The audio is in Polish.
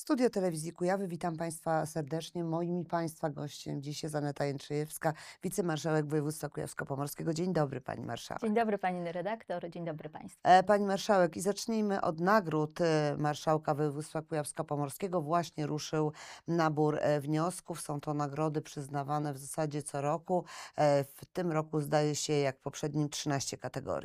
Studio Telewizji Kujawy, witam Państwa serdecznie. Moim i Państwa gościem dziś jest Aneta Jędrzejewska, wicemarszałek województwa kujawsko-pomorskiego. Dzień dobry, Pani Dzień Marszałek. dobry Pani redaktor, dzień dobry Państwu. Pani Marszałek, i zacznijmy od nagród marszałka województwa kujawsko-pomorskiego. Właśnie ruszył nabór wniosków. Są to nagrody przyznawane w zasadzie co roku. W tym roku zdaje się, jak w poprzednim, 13 kategorii.